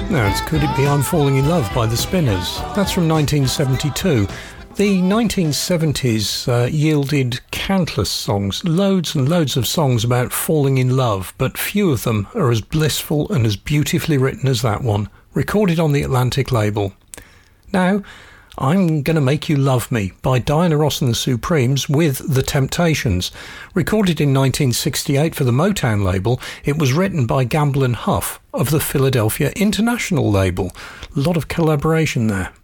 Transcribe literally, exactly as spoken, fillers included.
That's Could It Be I'm Falling in Love by the Spinners. That's from nineteen seventy-two. The nineteen seventies uh, yielded countless songs, loads and loads of songs about falling in love, but few of them are as blissful and as beautifully written as that one, recorded on the Atlantic label. Now, I'm Gonna Make You Love Me by Diana Ross and the Supremes with The Temptations. Recorded in nineteen sixty-eight for the Motown label, it was written by Gamble and Huff of the Philadelphia International label. A lot of collaboration there.